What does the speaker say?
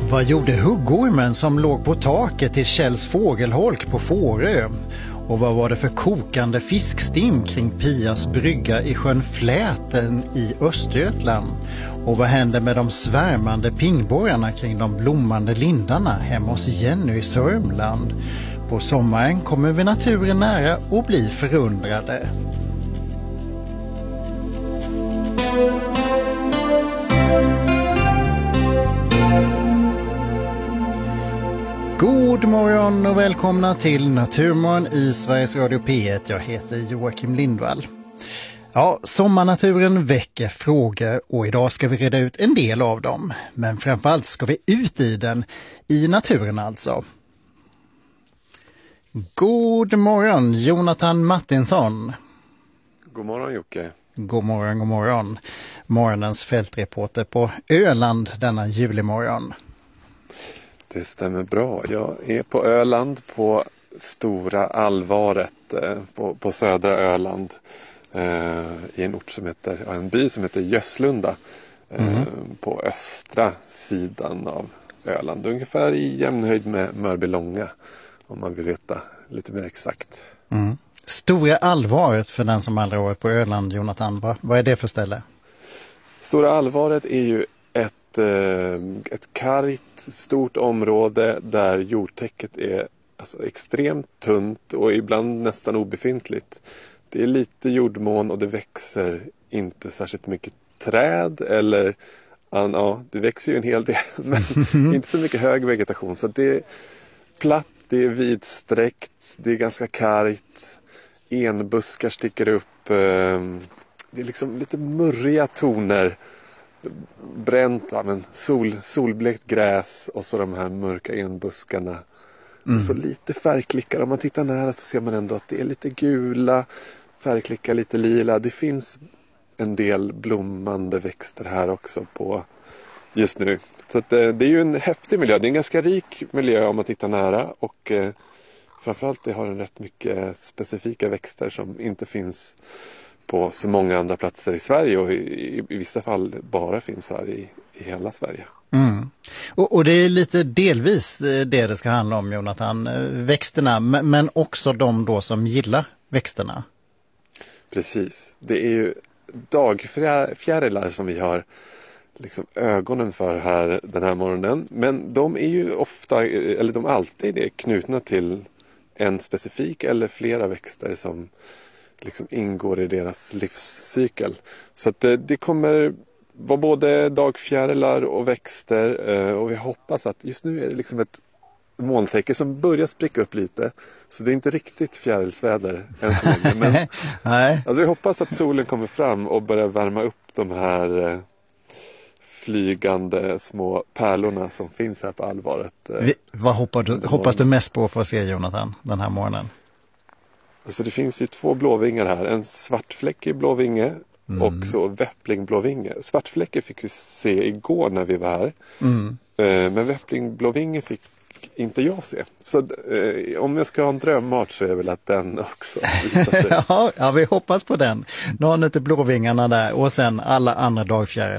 Vad gjorde huggormen som låg på taket till Kjells fågelholk på Fårö? Och vad var det för kokande fiskstim kring Pias brygga i sjön Fläten i Östergötland? Och vad hände med de svärmande pingborgarna kring de blommande lindarna hemma hos Jenny i Sörmland? På sommaren kommer vi naturen nära och blir förundrade. God morgon och välkomna till Naturmorgon i Sveriges Radio P1. Jag heter Joakim Lindvall. Ja, sommarnaturen väcker frågor och idag ska vi reda ut en del av dem. Men framförallt ska vi ut i den, i naturen alltså. God morgon, Jonathan Martinsson. God morgon, Jocke. God morgon, god morgon. Morgonens fältreporter på Öland denna julimorgon. Det stämmer bra. Jag är på Öland på Stora Alvaret på södra Öland i en ort som heter, en by som heter Göslunda på östra sidan av Öland. Ungefär i jämnhöjd med Mörbylånga om man vill veta lite mer exakt. Stora Alvaret för den som aldrig varit på Öland, Jonathan. Vad är det för ställe? Stora Alvaret är ju ett kargt stort område där jordtäcket är alltså extremt tunt och ibland nästan obefintligt. Det är lite jordmån och det växer inte särskilt mycket träd eller ja, det växer ju en hel del men inte så mycket hög vegetation, så det är platt, det är vidsträckt, det är ganska kargt, enbuskar sticker upp, det är liksom lite murriga toner. Bränt, solblekt gräs och så de här mörka enbuskarna. Och så lite färgklickar. Om man tittar nära så ser man ändå att det är lite gula, färgklickar lite lila. Det finns en del blommande växter här också på just nu. Så att, det är ju en häftig miljö. Det är en ganska rik miljö om man tittar nära. Och framförallt det har en rätt mycket specifika växter som inte finns på så många andra platser i Sverige och i vissa fall bara finns här i hela Sverige. Och det är lite delvis det ska handla om, Jonathan. Växterna, men också de då som gillar växterna. Precis. Det är ju dagfjärilar som vi har liksom ögonen för här den här morgonen. Men de är ju ofta, eller de alltid är knutna till en specifik eller flera växter som liksom ingår i deras livscykel. Så att det kommer vara både dagfjärilar och växter och vi hoppas att just nu är det liksom ett molntäcke som börjar spricka upp lite. Så det är inte riktigt fjärilsväder än så länge. Men alltså vi hoppas att solen kommer fram och börjar värma upp de här flygande små pärlorna som finns här på Alvaret. Vad hoppas du mest på för att se, Jonathan, den här morgonen? Alltså det finns ju 2 blåvingar här. En svartfläckig blåvinge och så väpplingblåvinge. Svartfläckig fick vi se igår när vi var här. Men väpplingblåvinge fick inte jag se. Så om jag ska ha en drömart så är det väl att den också visar sig. Ja, vi hoppas på den. Någon utav blåvingarna där och sen alla andra dagfjärilar.